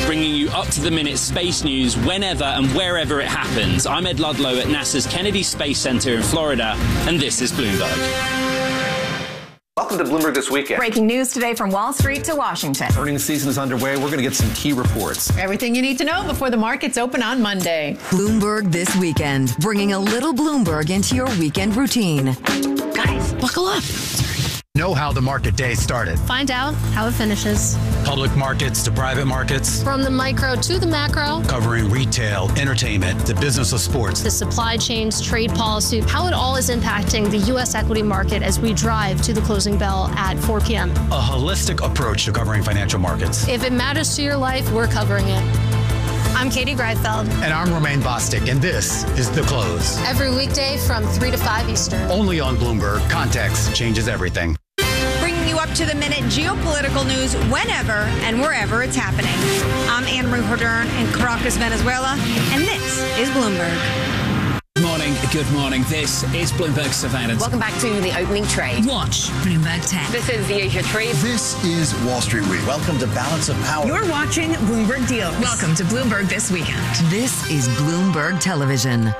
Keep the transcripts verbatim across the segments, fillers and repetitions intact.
bringing you up-to-the-minute space news whenever and wherever it happens. I'm Ed Ludlow at NASA's Kennedy Space Center in Florida, and this is Bloomberg. Welcome to Bloomberg This Weekend. Breaking news today from Wall Street to Washington. Earnings season is underway. We're going to get some key reports. Everything you need to know before the markets open on Monday. Bloomberg This Weekend, bringing a little Bloomberg into your weekend routine. Guys, buckle up. Know how the market day started. Find out how it finishes. Public markets to private markets. From the micro to the macro. Covering retail, entertainment, the business of sports. The supply chains, trade policy, how it all is impacting the U S equity market as we drive to the closing bell at four p.m. A holistic approach to covering financial markets. If it matters to your life, we're covering it. I'm Katie Greifeld. And I'm Romaine Bostic, and this is The Close. Every weekday from three to five Eastern. Only on Bloomberg. Context changes everything. Bringing you up to the minute geopolitical news whenever and wherever it's happening. I'm Anne Marie Hordern in Caracas, Venezuela, and this is Bloomberg. Good morning. Good morning. This is Bloomberg Surveillance. Welcome back to the opening trade. Watch Bloomberg Tech. This is the Asia Trade. This is Wall Street Week. Welcome to Balance of Power. You're watching Bloomberg Deals. Welcome to Bloomberg This Weekend. This is Bloomberg Television.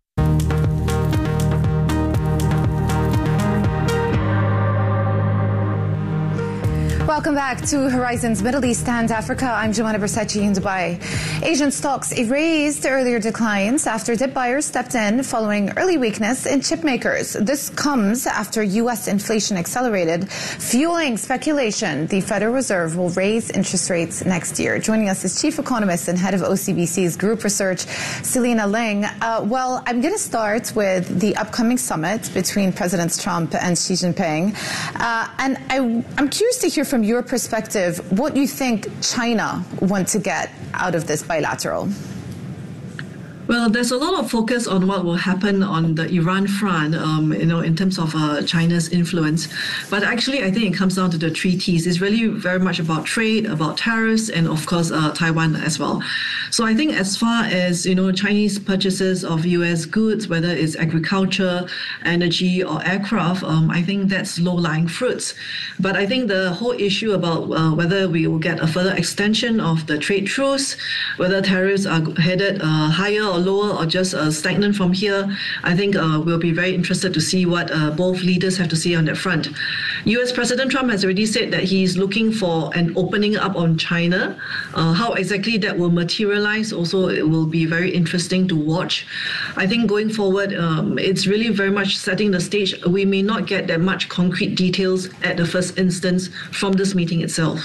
Welcome back to Horizons Middle East and Africa. I'm Joanna Bersachi in Dubai. Asian stocks erased earlier declines after dip buyers stepped in following early weakness in chip makers. This comes after U S inflation accelerated, fueling speculation the Federal Reserve will raise interest rates next year. Joining us is Chief Economist and Head of O C B C's Group Research, Selena Ling. Uh, well, I'm going to start with the upcoming summit between Presidents Trump and Xi Jinping. Uh, and I, I'm curious to hear from your perspective what you think China want to get out of this bilateral. Well, there's a lot of focus on what will happen on the Iran front, um, you know, in terms of uh, China's influence. But actually, I think it comes down to the three T's. It's really very much about trade, about tariffs, and of course, uh, Taiwan as well. So I think as far as, you know, Chinese purchases of U S goods, whether it's agriculture, energy, or aircraft, um, I think that's low-lying fruits. But I think the whole issue about uh, whether we will get a further extension of the trade truce, whether tariffs are headed uh, higher or lower or just uh, stagnant from here, I think uh, we'll be very interested to see what uh, both leaders have to say on that front. U S President Trump has already said that he's looking for an opening up on China. Uh, how exactly that will materialize also, it will be very interesting to watch. I think going forward, um, it's really very much setting the stage. We may not get that much concrete details at the first instance from this meeting itself.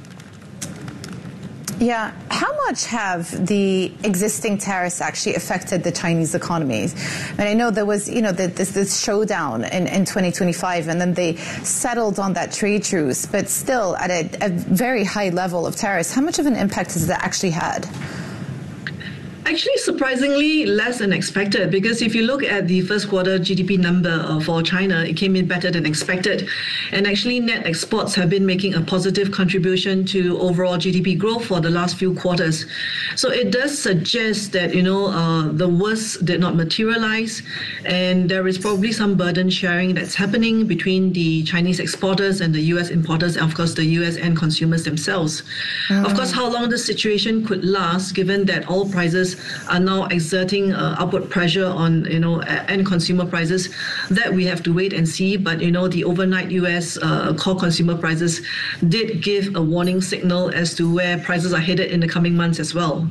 Yeah. How much have the existing tariffs actually affected the Chinese economy? And I know there was, you know, this, this showdown in, in twenty twenty-five, and then they settled on that trade truce, but still at a, a very high level of tariffs. How much of an impact has that actually had? Actually, surprisingly less than expected, because if you look at the first quarter G D P number uh, for China, it came in better than expected. And actually, net exports have been making a positive contribution to overall G D P growth for the last few quarters. So it does suggest that, you know, uh, the worst did not materialize, and there is probably some burden sharing that's happening between the Chinese exporters and the U S importers, and of course, the U S end consumers themselves. Mm. Of course, how long the situation could last, given that all prices are now exerting uh, upward pressure on, you know, end consumer prices, that we have to wait and see. But, you know, the overnight U S uh, core consumer prices did give a warning signal as to where prices are headed in the coming months as well.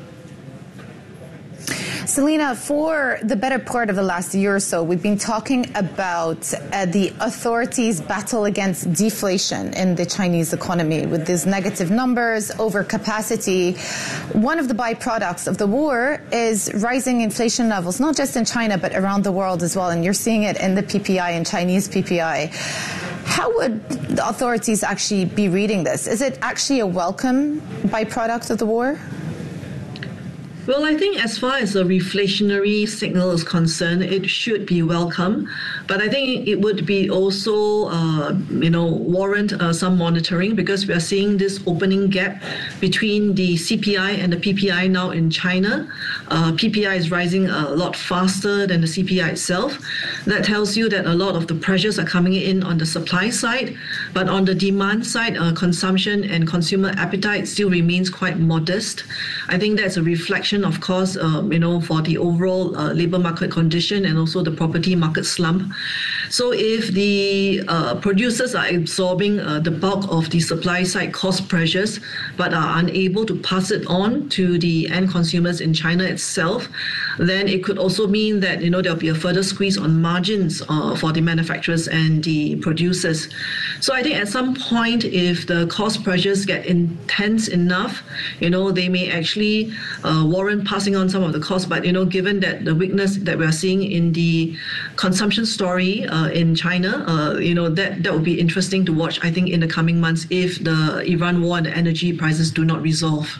Selena, for the better part of the last year or so, we've been talking about uh, the authorities' battle against deflation in the Chinese economy with these negative numbers, overcapacity. One of the byproducts of the war is rising inflation levels, not just in China, but around the world as well. And you're seeing it in the P P I and Chinese P P I. How would the authorities actually be reading this? Is it actually a welcome byproduct of the war? Well, I think as far as a reflationary signal is concerned, it should be welcome. But I think it would be also, uh, you know, warrant uh, some monitoring, because we are seeing this opening gap between the C P I and the P P I now in China. Uh, P P I is rising a lot faster than the C P I itself. That tells you that a lot of the pressures are coming in on the supply side. But on the demand side, uh, consumption and consumer appetite still remains quite modest. I think that's a reflection, of course, um, you know, for the overall uh, labor market condition and also the property market slump. So if the uh, producers are absorbing uh, the bulk of the supply side cost pressures, but are unable to pass it on to the end consumers in China itself, then it could also mean that, you know, there'll be a further squeeze on margins uh, for the manufacturers and the producers. So I think at some point, if the cost pressures get intense enough, you know, they may actually uh, warrant passing on some of the costs. But, you know, given that the weakness that we're seeing in the consumption story uh, in China, uh, you know, that, that will be interesting to watch, I think, in the coming months if the Iran war and the energy prices do not resolve.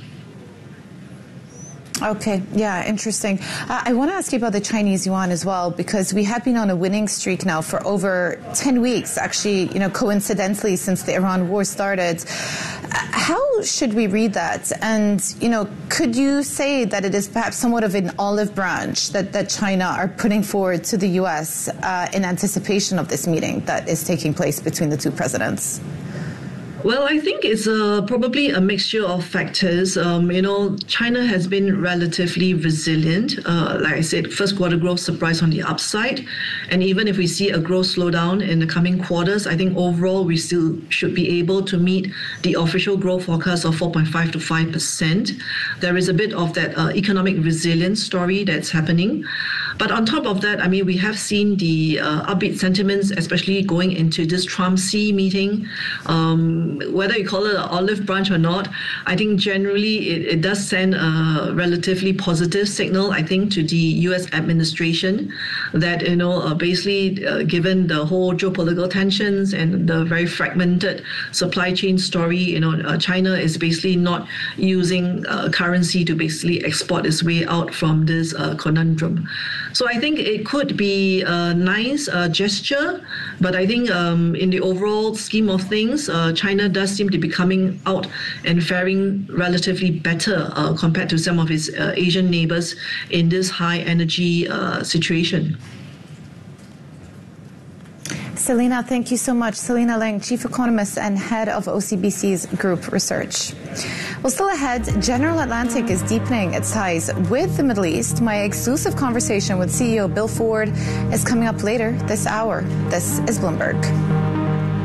Okay, yeah, interesting. Uh, I want to ask you about the Chinese yuan as well, because we have been on a winning streak now for over ten weeks, actually, you know, coincidentally since the Iran war started. Uh, how should we read that? And, you know, could you say that it is perhaps somewhat of an olive branch that, that China are putting forward to the U S uh, in anticipation of this meeting that is taking place between the two presidents? Well, I think it's uh, probably a mixture of factors. Um, you know, China has been relatively resilient. Uh, like I said, first quarter growth surprised on the upside. And even if we see a growth slowdown in the coming quarters, I think overall we still should be able to meet the official growth forecast of four point five to five percent. There is a bit of that uh, economic resilience story that's happening. But on top of that, I mean, we have seen the uh, upbeat sentiments, especially going into this Trump-Xi meeting. Um, whether you call it an olive branch or not, I think generally it, it does send a relatively positive signal, I think, to the U S administration that, you know, uh, basically uh, given the whole geopolitical tensions and the very fragmented supply chain story, you know, uh, China is basically not using uh, currency to basically export its way out from this uh, conundrum. So I think it could be a nice uh, gesture, but I think um, in the overall scheme of things, uh, China does seem to be coming out and faring relatively better uh, compared to some of its uh, Asian neighbors in this high energy uh, situation. Selena, thank you so much. Selena Lang, Chief Economist and Head of O C B C's Group Research. Well, still ahead, General Atlantic is deepening its ties with the Middle East. My exclusive conversation with C E O Bill Ford is coming up later this hour. This is Bloomberg.